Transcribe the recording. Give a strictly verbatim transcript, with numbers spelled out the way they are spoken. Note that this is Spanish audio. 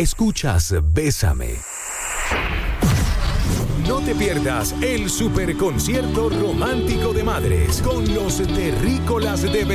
Escuchas Bésame. No te pierdas el superconcierto romántico de madres con los terrícolas de